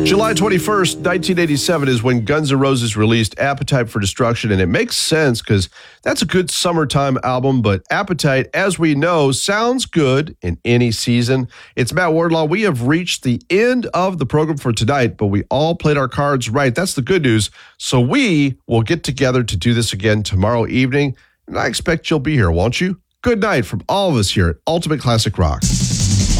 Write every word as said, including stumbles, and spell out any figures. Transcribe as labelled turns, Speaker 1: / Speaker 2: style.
Speaker 1: July twenty-first, nineteen eighty-seven is when Guns N' Roses released Appetite for Destruction, and it makes sense because that's a good summertime album, but Appetite, as we know, sounds good in any season. It's Matt Wardlaw. We have reached the end of the program for tonight, but we all played our cards right. That's the good news. So we will get together to do this again tomorrow evening, and I expect you'll be here, won't you? Good night from all of us here at Ultimate Classic Rock.